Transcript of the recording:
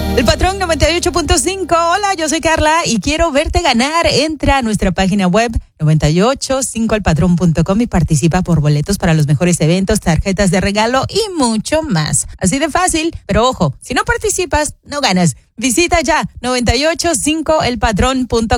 El Patrón 98.5. Hola, yo soy Carla y quiero verte ganar. Entra a nuestra página web 985elpatrón.com y participa por boletos para los mejores eventos, tarjetas de regalo y mucho más. Así de fácil, pero ojo, si no participas, no ganas. Visita ya 985elpatrón.com.